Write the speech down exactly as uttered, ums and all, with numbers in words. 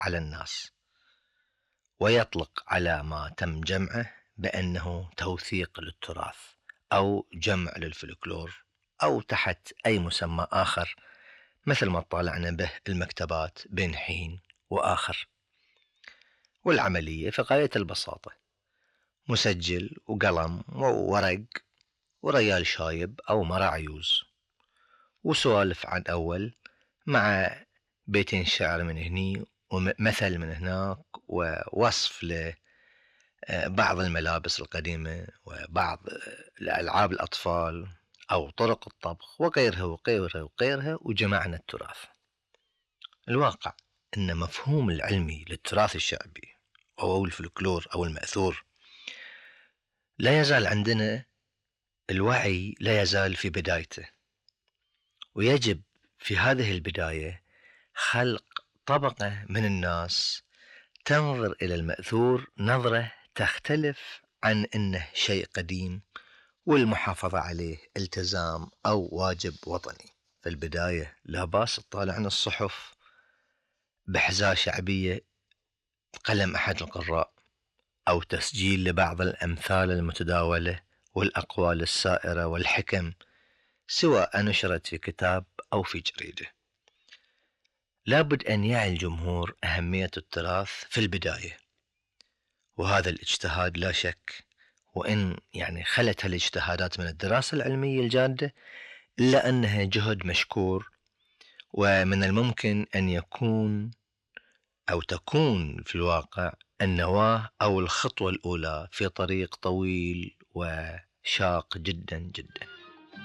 على الناس، ويطلق على ما تم جمعه بأنه توثيق للتراث أو جمع للفلكلور، أو تحت أي مسمى آخر مثل ما طالعنا به المكتبات بين حين وآخر. والعملية في غاية البساطة: مسجل وقلم وورق وريال شايب أو مرا عيوز، وسوالف عن أول مع بيتين شعر من هني ومثل من هناك، ووصف لبعض الملابس القديمة وبعض الألعاب الأطفال أو طرق الطبخ وغيرها وغيرها وغيرها، وجمعنا التراث. الواقع أن مفهوم العلمي للتراث الشعبي أو الفلكلور أو المأثور لا يزال عندنا، الوعي لا يزال في بدايته، ويجب في هذه البداية خلق طبقة من الناس تنظر إلى المأثور نظرة تختلف عن أنه شيء قديم والمحافظة عليه التزام أو واجب وطني. في البداية لا باس تطالع عن الصحف بحزاة شعبية قلم أحد القراء، أو تسجيل لبعض الأمثال المتداولة والأقوال السائرة والحكم، سواء نشرت في كتاب أو في جريدة. لابد أن يعي الجمهور أهمية التراث في البداية، وهذا الاجتهاد لا شك، وإن يعني خلت هالاجتهادات من الدراسة العلمية الجادة، إلا أنها جهد مشكور، ومن الممكن أن يكون أو تكون في الواقع النواة أو الخطوة الأولى في طريق طويل وشاق جدا جدا.